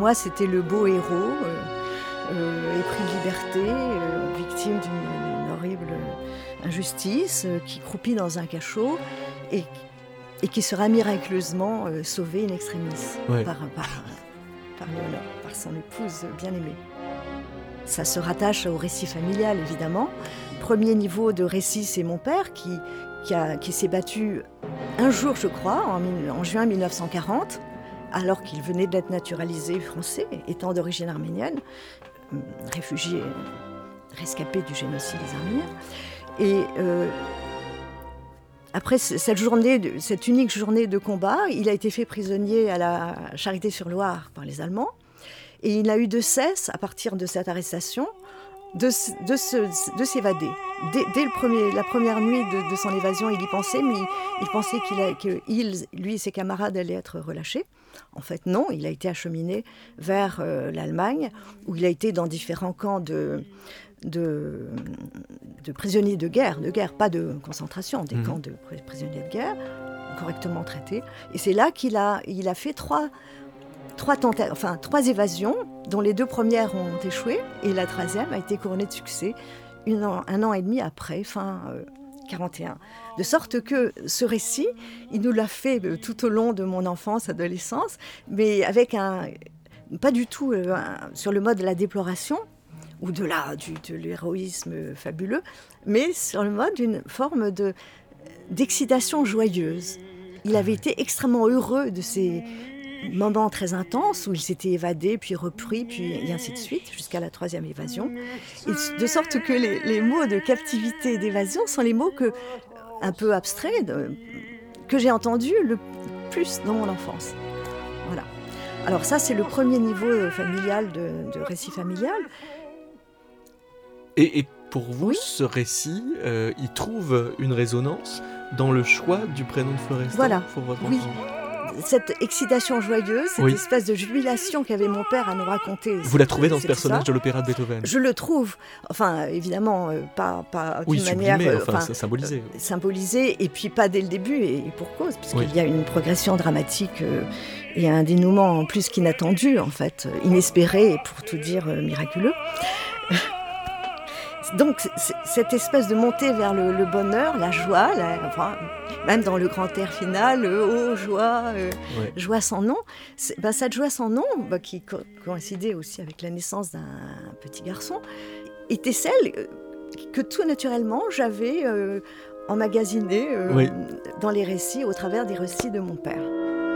moi, c'était le beau héros, épris de liberté, victime d'une horrible injustice, qui croupit dans un cachot et qui sera miraculeusement sauvé in extremis par Léonore, par son épouse bien-aimée. Ça se rattache au récit familial, évidemment. Premier niveau de récit, c'est mon père qui s'est battu un jour, je crois, en juin 1940, alors qu'il venait d'être naturalisé français, étant d'origine arménienne, réfugié, rescapé du génocide des Arméniens. Et après cette unique journée de combat, il a été fait prisonnier à la Charité-sur-Loire par les Allemands. Et il n'a eu de cesse, à partir de cette arrestation, de s'évader. Dès la première nuit de son évasion, il y pensait, mais il pensait lui et ses camarades allaient être relâchés. En fait, non, il a été acheminé vers l'Allemagne, où il a été dans différents camps de prisonniers de guerre, pas de concentration, des camps de prisonniers de guerre, correctement traités. Et c'est là qu'il a fait trois évasions, dont les 2 premières ont échoué, et la 3e a été couronnée de succès un an et demi après, fin 41. De sorte que ce récit, il nous l'a fait tout au long de mon enfance, adolescence, mais avec pas du tout sur le mode de la déploration, ou de l'héroïsme fabuleux, mais sur le mode d'une forme d'excitation joyeuse. Il avait été extrêmement heureux de ces moments très intenses où il s'était évadé, puis repris, puis et ainsi de suite, jusqu'à la 3e évasion. Et de sorte que les mots de captivité et d'évasion sont les mots un peu abstraits que j'ai entendus le plus dans mon enfance. Voilà. Alors ça, c'est le premier niveau familial de récit familial. Et pour vous, oui, ce récit, il trouve une résonance dans le choix du prénom de Florestan pour votre enfant. Cette excitation joyeuse, cette espèce de jubilation qu'avait mon père à nous raconter. Vous la trouvez dans ce personnage de l'opéra de Beethoven ? Je le trouve, enfin évidemment, pas d'une manière... symbolisé, et puis pas dès le début, et pour cause, puisqu'il y a une progression dramatique et un dénouement en plus qu'inattendu, en fait, inespéré, et pour tout dire miraculeux. Donc, cette espèce de montée vers le bonheur, la joie, même dans le grand air final, oh, joie, joie sans nom. Cette joie sans nom, qui coïncidait aussi avec la naissance d'un petit garçon, était celle que tout naturellement j'avais emmagasinée dans les récits, au travers des récits de mon père.